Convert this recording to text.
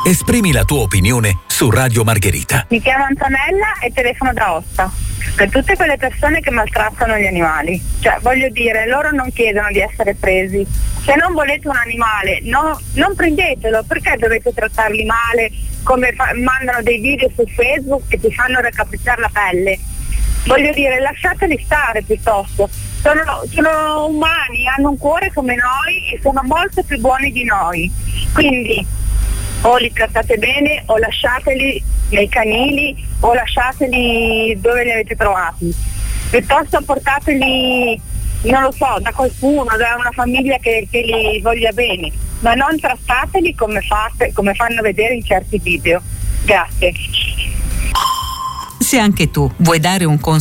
Esprimi la tua opinione su Radio Margherita. Mi chiamo Antonella e telefono da Aosta. Per tutte quelle persone che maltrattano gli animali, cioè voglio dire, loro non chiedono di essere presi. Se non volete un animale, non prendetelo, perché dovete trattarli male, come mandano dei video su Facebook che ti fanno raccapricciare la pelle? Voglio dire, lasciateli stare piuttosto. Sono umani, hanno un cuore come noi e sono molto più buoni di noi. Quindi o li trattate bene o lasciateli nei canili o lasciateli dove li avete trovati. Piuttosto portateli, non lo so, da qualcuno, da una famiglia che li voglia bene, ma non trattateli come fanno vedere in certi video. Grazie. Se anche tu vuoi dare un consiglio